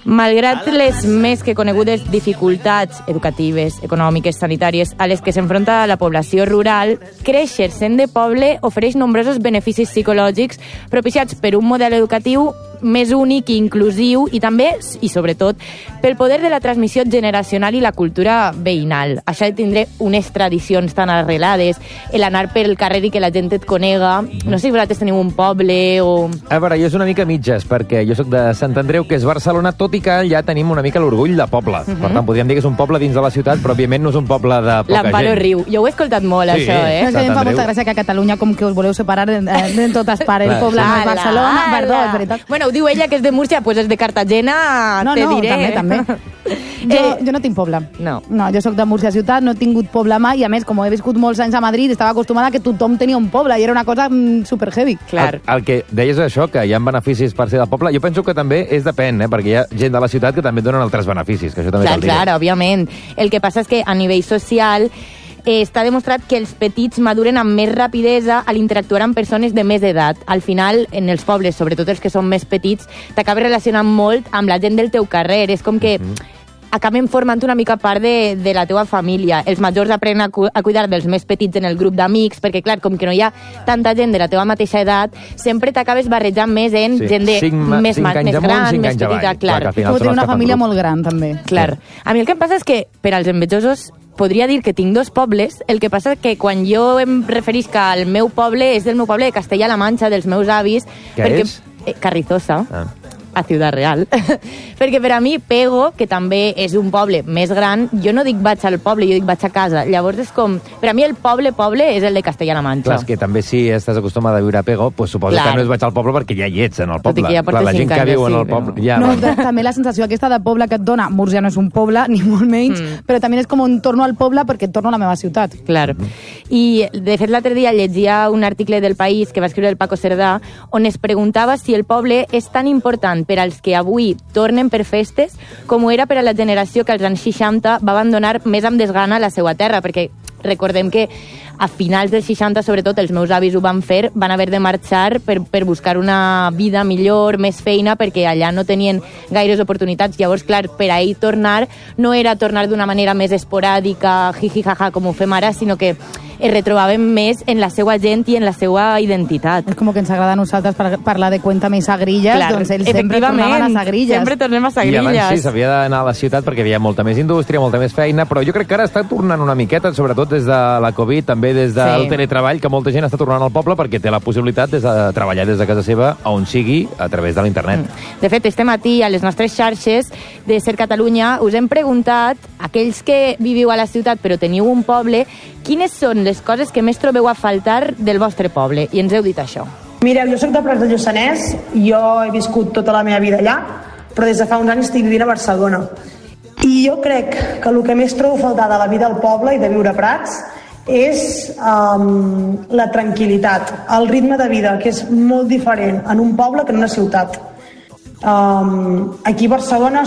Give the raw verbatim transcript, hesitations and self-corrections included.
Malgrat les més que conegudes dificultats educatives, econòmiques, sanitàries a les que s'enfronta la població rural, créixer sent de poble ofereix nombrosos beneficis psicològics propiciats per un model educatiu més únic i inclusiu i també, i sobretot, pel poder de la transmissió generacional i la cultura veïnal. Això de tindre unes tradicions tan arrelades, l'anar pel carrer i que la gent et conega. No sé si vosaltres teniu un poble o... A veure, jo és una mica mitges, perquè jo sóc de Sant Andreu, que és Barcelona, tot i que ja tenim una mica l'orgull de poble. Uh-huh. Per tant, podríem dir que és un poble dins de la ciutat, però òbviament no és un poble de poca gent. L'Amparo riu. Jo ho he escoltat molt, sí, això, eh? No sé, em fa molta gràcia que a Catalunya com que us voleu separar de, de totes parts. El poble no és Barcelona, perdó, és veritat. Bueno, ho diu ella, que és de Múrcia, pues és de Cartagena, no, te no, diré. també, també. Jo, Eh, jo no tinc poble. No. No, jo sóc de Múrcia ciutat, no he tingut poble mai, i a més, com he viscut molts anys a Madrid, estava acostumada que tothom tenia un poble, i era una cosa mm, super heavy. Clar. El, el que deies això, que hi ha beneficis per ser del poble, jo penso que també és depèn, eh? Perquè hi ha gent de la ciutat que també donen altres beneficis, que això també Clar, cal dir. clar, òbviament. El que passa és que a nivell social eh, està demostrat que els petits maduren amb més rapidesa a l'interactuar amb persones de més edat. Al final, en els pobles, sobretot els que són més petits, t'acabes relacionant molt amb la gent del teu carrer. És com que mm-hmm. acaben formant una mica part de, de la teua família. Els majors aprenen a, cu a cuidar dels més petits en el grup d'amics, perquè, clar, com que no hi ha tanta gent de la teva mateixa edat, sempre t'acabes barrejant més en sí. gent de cinc, més, cinc més amunt, gran, cinc més petita. avall. Clar, clar Tu tens una família molt gran, també. Clar. Sí. A mi el que em passa és que, per als envejosos, podria dir que tinc dos pobles. El que passa és que quan jo em referisc al meu poble, és del meu poble de Castella-La Manxa, dels meus avis. Què perquè, és? Eh, Carrizosa. Ah. A Ciudad Real. Perquè per a mi Pego, que també és un poble més gran, jo no dic vaig al poble, jo dic vaig a casa. Llavors és com... Per a mi el poble, poble, és el de Castella-La Manxa. Clar, és que també si estàs acostumada a viure a Pego, pues suposo Clar. que no és vaig al poble perquè ja hi ets en el Tot i poble. que ja portes Clar, la gent cinc que anys viu en així, el poble... però- Ja, No, bueno. de, també la sensació aquesta de poble que et dona, Múrcia no és un poble, ni molt menys, mm. però també és com un torno al poble perquè et torno a la meva ciutat. Clar. I, de fet, l'altre dia llegia un article del País que va escriure el Paco Cerdà on es preguntava si el poble és tan important per als que avui tornen per festes com ho era per a la generació que als anys seixanta va abandonar més amb desgana la seva terra, perquè recordem que a finals dels seixanta, sobretot, els meus avis ho van fer, van haver de marxar per, per buscar una vida millor, més feina, perquè allà no tenien gaires oportunitats. Llavors, clar, per a ell tornar no era tornar d'una manera més esporàdica, jiji-jaja, com ho fem ara, sinó que es retrobaven més en la seva gent i en la seva identitat. És com que ens agrada a nosaltres par parlar de Cuéntame i Sagrilles, Clar, doncs ells sempre tornaven a Sagrilles. Sempre tornem a I Sagrilles. abans sí, s'havia d'anar a la ciutat perquè hi havia molta més indústria, molta més feina, però jo crec que ara està tornant una miqueta, sobretot des de la Covid, també des del Sí. teletreball, que molta gent està tornant al poble perquè té la possibilitat des de treballar des de casa seva on sigui a través de l'internet. De fet, este matí a les nostres xarxes de Ser Catalunya us hem preguntat, aquells que viviu a la ciutat però teniu un poble, quines són les coses que més trobeu a faltar del vostre poble? I ens heu dit això. Mireu, jo soc de Prats de Lluçanès, jo he viscut tota la meva vida allà, però des de fa uns anys estic vivint a Barcelona. I jo crec que el que més trobo a faltar de la vida al poble i de viure a Prats és um, la tranquil·litat, el ritme de vida, que és molt diferent en un poble que en una ciutat. Um, aquí a Barcelona